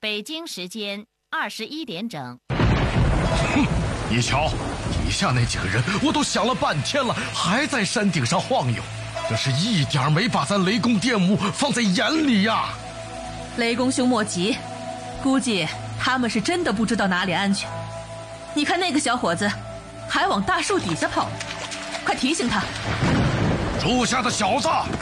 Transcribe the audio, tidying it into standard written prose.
北京时间21点整。 哼，你瞧，底下那几个人，我都想了半天了，还在山顶上晃悠，这是一点没把咱雷公电母放在眼里呀。 雷公兄莫急，估计他们是真的不知道哪里安全。你看那个小伙子，还往大树底下跑，快提醒他。 住下的小子，